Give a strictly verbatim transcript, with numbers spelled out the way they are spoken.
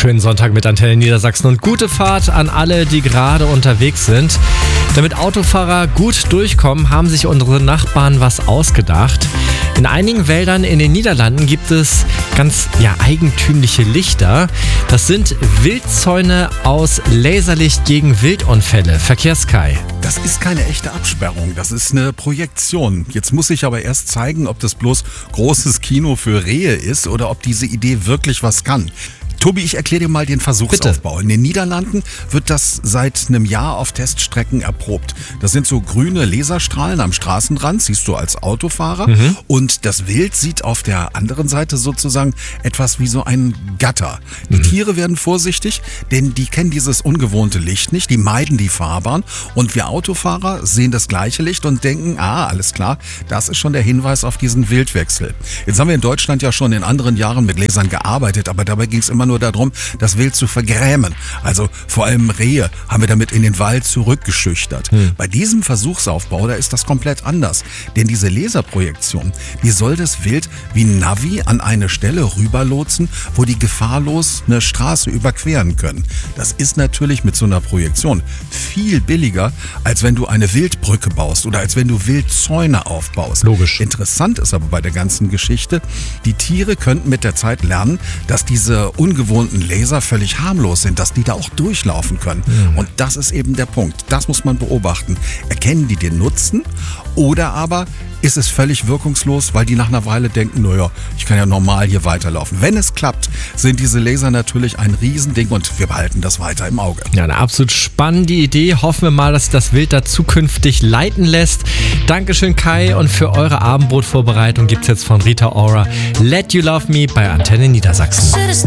Schönen Sonntag mit Antenne Niedersachsen und gute Fahrt an alle, die gerade unterwegs sind. Damit Autofahrer gut durchkommen, haben sich unsere Nachbarn was ausgedacht. In einigen Wäldern in den Niederlanden gibt es ganz ja, eigentümliche Lichter. Das sind Wildzäune aus Laserlicht gegen Wildunfälle. Verkehrskai. Das ist keine echte Absperrung, das ist eine Projektion. Jetzt muss ich aber erst zeigen, ob das bloß großes Kino für Rehe ist oder ob diese Idee wirklich was kann. Tobi, ich erkläre dir mal den Versuchsaufbau. Bitte. In den Niederlanden wird das seit einem Jahr auf Teststrecken erprobt. Das sind so grüne Laserstrahlen am Straßenrand, siehst du als Autofahrer. Mhm. Und das Wild sieht auf der anderen Seite sozusagen etwas wie so ein Gatter. Die mhm. Tiere werden vorsichtig, denn die kennen dieses ungewohnte Licht nicht. Die meiden die Fahrbahn. Und wir Autofahrer sehen das gleiche Licht und denken, ah, alles klar, das ist schon der Hinweis auf diesen Wildwechsel. Jetzt haben wir in Deutschland ja schon in anderen Jahren mit Lasern gearbeitet, aber dabei ging es immer nur darum, das Wild zu vergrämen. Also vor allem Rehe haben wir damit in den Wald zurückgeschüchtert. Hm. Bei diesem Versuchsaufbau, da ist das komplett anders. Denn diese Laserprojektion, die soll das Wild wie ein Navi an eine Stelle rüberlotsen, wo die gefahrlos eine Straße überqueren können. Das ist natürlich mit so einer Projektion viel billiger, als wenn du eine Wildbrücke baust oder als wenn du Wildzäune aufbaust. Logisch. Interessant ist aber bei der ganzen Geschichte, die Tiere könnten mit der Zeit lernen, dass diese ungewohnten Laser völlig harmlos sind, dass die da auch durchlaufen können. Mhm. Und das ist eben der Punkt. Das muss man beobachten. Erkennen die den Nutzen oder aber ist es völlig wirkungslos, weil die nach einer Weile denken, naja, ich kann ja normal hier weiterlaufen. Wenn es klappt, sind diese Laser natürlich ein Riesending und wir behalten das weiter im Auge. Ja, eine absolut spannende Idee. Hoffen wir mal, dass sich das Wild da zukünftig leiten lässt. Dankeschön, Kai. Und für eure Abendbrotvorbereitung gibt es jetzt von Rita Ora Let You Love Me bei Antenne Niedersachsen.